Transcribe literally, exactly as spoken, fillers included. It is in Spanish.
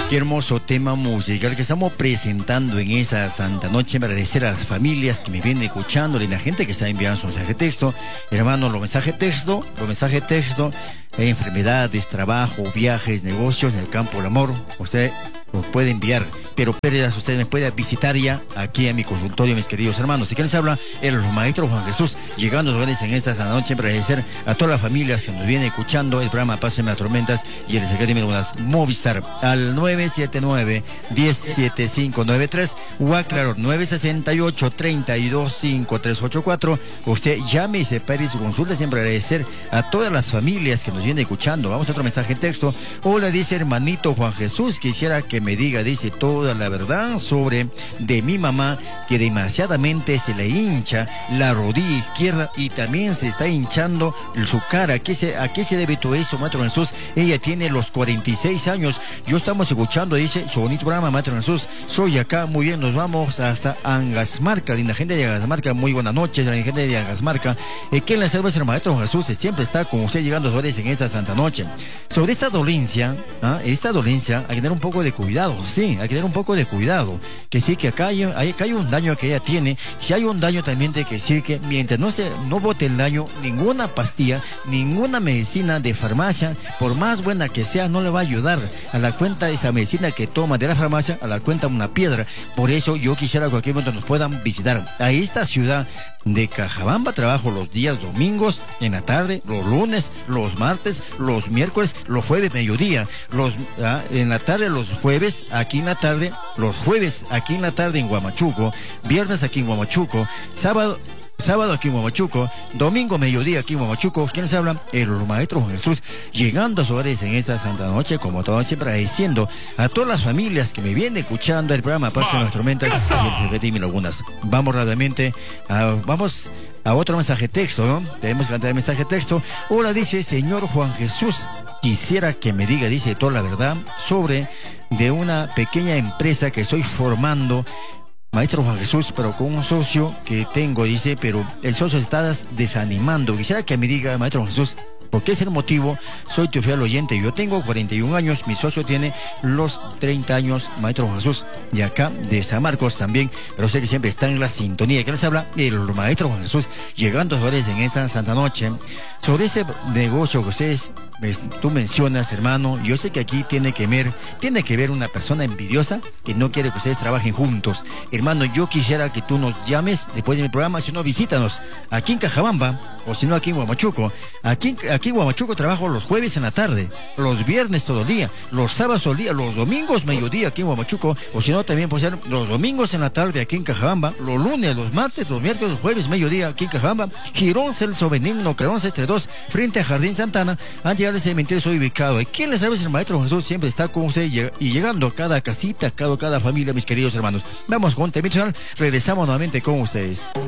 Qué hermoso tema musical que estamos presentando en esa Santa Noche. Para agradecer a las familias que me vienen escuchando y la gente que está enviando su mensaje de texto. Hermanos, los mensajes de texto, los mensajes de texto, eh, enfermedades, trabajo, viajes, negocios en el campo del amor. Usted los puede enviar, pero pérdidas usted me puede visitar ya aquí en mi consultorio, mis queridos hermanos. ¿Y quién les habla? El maestro Juan Jesús, llegando a los hogares en esta Santa Noche para agradecer a todas las familias que nos vienen escuchando el programa Páseme a Tormentas y el secreto de unas Movistar al nueve siete nueve, uno cero siete cinco nueve tres o a claro nueve seis ocho, tres dos cinco tres ocho cuatro. Usted llame y separe su consulta. Siempre agradecer a todas las familias que nos vienen escuchando. Vamos a otro mensaje en texto. Hola, dice hermanito Juan Jesús, quisiera que me diga, dice, toda la verdad sobre de mi mamá, que demasiadamente se le hincha la rodilla izquierda y también se está hinchando su cara. ¿A qué se, a qué se debe todo esto, maestro Jesús? Ella tiene los cuarenta y seis años. Yo estamos escuchando, dice, su bonito programa, maestro Jesús. Soy acá, muy bien, nos vamos hasta Angasmarca, linda gente de Angasmarca. Muy buenas noches, la gente de Angasmarca. Eh, ¿Quién le salva, el maestro Jesús? Siempre está con usted llegando a los hogares en esta Santa Noche. Sobre esta dolencia, ¿ah? esta dolencia, hay que tener un poco de cuidado. Sí, hay que tener un poco de cuidado. Que sí, que acá hay, hay, acá hay un daño que ella tiene. Si hay un daño también de que sí, que mientras no se no bote el daño, ninguna pastilla, ninguna medicina de farmacia, por más buena que sea, no le va a ayudar. A la cuenta esa medicina que toma de la farmacia, a la cuenta una piedra. Por eso yo quisiera que cualquier momento nos puedan visitar a esta ciudad de Cajabamba. Trabajo los días domingos en la tarde, los lunes, los martes, los miércoles, los jueves mediodía, los ah, en la tarde, los jueves aquí en la tarde, los jueves aquí en la tarde en Huamachuco, viernes aquí en Huamachuco, sábado Sábado aquí en Huamachuco, domingo mediodía aquí en Huamachuco. ¿Quiénes hablan? El maestro Juan Jesús, llegando a sus hogares en esta Santa Noche, como todo siempre agradeciendo a todas las familias que me vienen escuchando el programa Pásame a las Tormentas y el secreto de lagunas. Vamos rápidamente, a, vamos a otro mensaje texto, ¿no? Tenemos que cantar el mensaje texto. Hola, dice, señor Juan Jesús, quisiera que me diga, dice, toda la verdad sobre de una pequeña empresa que estoy formando, maestro Juan Jesús, pero con un socio que tengo, dice, pero el socio está desanimando. Quisiera que me diga, maestro Juan Jesús, ¿por qué es el motivo? Soy tu fiel oyente. Yo tengo cuarenta y un años, mi socio tiene los treinta años, maestro Juan Jesús, y acá de San Marcos también, pero sé que siempre está en la sintonía. ¿Qué les habla? El maestro Juan Jesús, llegando a sus hogares en esa Santa Noche. Sobre ese negocio que ustedes, tú mencionas, hermano, yo sé que aquí tiene que ver, tiene que ver una persona envidiosa que no quiere que ustedes trabajen juntos. Hermano, yo quisiera que tú nos llames después de mi programa, si no, visítanos aquí en Cajabamba, o si no, aquí en Huamachuco. Aquí, aquí en Huamachuco trabajo los jueves en la tarde, los viernes todo el día, los sábados todo el día, los domingos mediodía aquí en Huamachuco, o si no, también puede ser los domingos en la tarde aquí en Cajabamba, los lunes, los martes, los miércoles, los jueves, mediodía aquí en Cajabamba. Girón Celso Benigno, Creón setenta y dos, frente a Jardín Santana. Antes de llegar al cementerio estoy ubicado. ¿Y quién les sabe? El maestro Jesús siempre está con ustedes y llegando a cada casita, a cada, cada familia, mis queridos hermanos. Vamos con Temito. Regresamos nuevamente con ustedes.